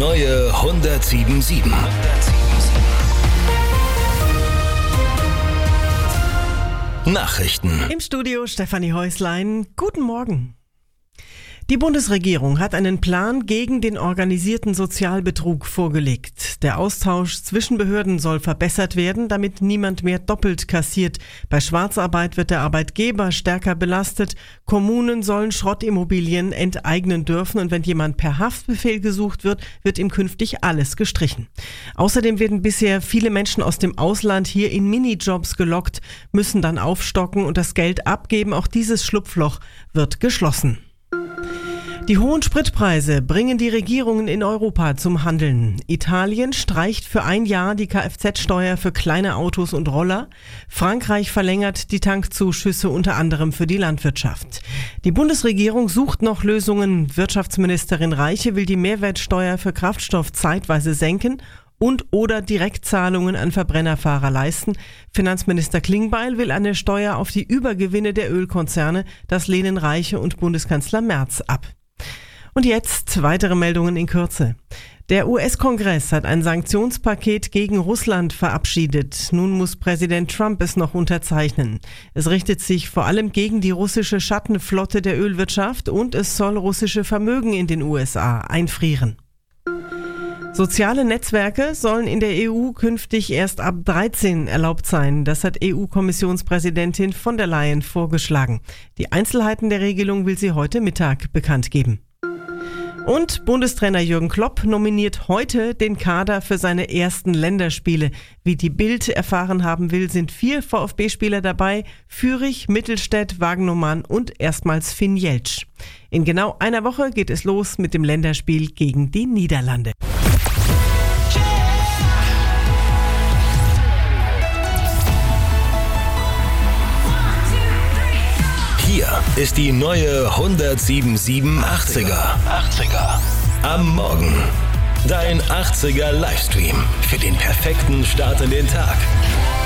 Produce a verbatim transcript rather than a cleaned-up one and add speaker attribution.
Speaker 1: neue hundertsieben Komma sieben. Nachrichten.
Speaker 2: Im Studio Stefanie Häuslein. Guten Morgen. Die Bundesregierung hat einen Plan gegen den organisierten Sozialbetrug vorgelegt. Der Austausch zwischen Behörden soll verbessert werden, damit niemand mehr doppelt kassiert. Bei Schwarzarbeit wird der Arbeitgeber stärker belastet. Kommunen sollen Schrottimmobilien enteignen dürfen und wenn jemand per Haftbefehl gesucht wird, wird ihm künftig alles gestrichen. Außerdem werden bisher viele Menschen aus dem Ausland hier in Minijobs gelockt, müssen dann aufstocken und das Geld abgeben. Auch dieses Schlupfloch wird geschlossen. Die hohen Spritpreise bringen die Regierungen in Europa zum Handeln. Italien streicht für ein Jahr die Kfz-Steuer für kleine Autos und Roller. Frankreich verlängert die Tankzuschüsse unter anderem für die Landwirtschaft. Die Bundesregierung sucht noch Lösungen. Wirtschaftsministerin Reiche will die Mehrwertsteuer für Kraftstoff zeitweise senken und oder Direktzahlungen an Verbrennerfahrer leisten. Finanzminister Klingbeil will eine Steuer auf die Übergewinne der Ölkonzerne. Das lehnen Reiche und Bundeskanzler Merz ab. Und jetzt weitere Meldungen in Kürze. Der U S-Kongress hat ein Sanktionspaket gegen Russland verabschiedet. Nun muss Präsident Trump es noch unterzeichnen. Es richtet sich vor allem gegen die russische Schattenflotte der Ölwirtschaft und es soll russische Vermögen in den U S A einfrieren. Soziale Netzwerke sollen in der E U künftig erst ab dreizehn erlaubt sein. Das hat E U-Kommissionspräsidentin von der Leyen vorgeschlagen. Die Einzelheiten der Regelung will sie heute Mittag bekannt geben. Und Bundestrainer Jürgen Klopp nominiert heute den Kader für seine ersten Länderspiele. Wie die Bild erfahren haben will, sind vier VfB-Spieler dabei: Fürich, Mittelstädt, Wagnumann und erstmals Finn Jeltsch. In genau einer Woche geht es los mit dem Länderspiel gegen die Niederlande.
Speaker 1: Hier ist die neue hundertsieben Komma sieben achtziger. Am Morgen. Dein achtziger Livestream für den perfekten Start in den Tag.